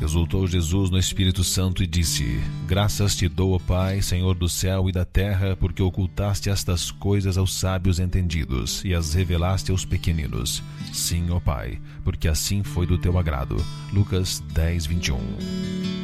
Exultou Jesus no Espírito Santo e disse: Graças te dou, ó Pai, Senhor do céu e da terra, porque ocultaste estas coisas aos sábios entendidos e as revelaste aos pequeninos. Sim, ó Pai, porque assim foi do teu agrado. Lucas 10:21.